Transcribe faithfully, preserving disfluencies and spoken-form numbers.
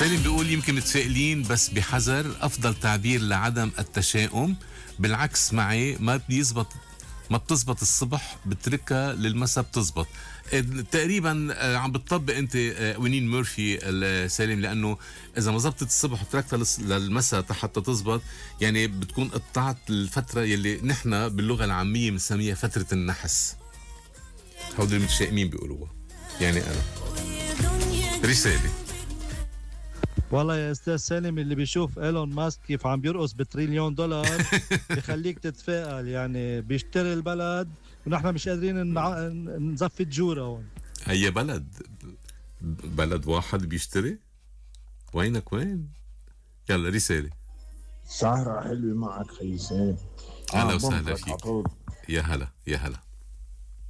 سالم بيقول يمكن متفائلين بس بحذر، أفضل تعبير لعدم التشاؤم. بالعكس معي ما بيزبط، ما بتزبط الصبح بتركها للمساء بتزبط. تقريبا آه، عم بتطبق انت آه، وينين مورفي سالم، لانه اذا ما زبطت الصبح وتركتها للس- للمساء حتى تزبط، يعني بتكون قطعت الفتره يلي نحن باللغه العاميه بنسميها فتره النحس. هودي المتشائمين بيقولوها، يعني انا رساله. والله يا استاذ سالم، اللي بيشوف ايلون ماسك كيف عم بيرقص بتريليون دولار بخليك تتفائل. يعني بيشتري البلد ونحن مش قادرين نع... نزفت جورة هون. هي بلد، بلد واحد بيشتري. وينك وين؟ يلا رساله. سهرة حلوة معك خيسان. اهلا اه وسهلا بنطرك فيك. عطول. يا هلا يا هلا.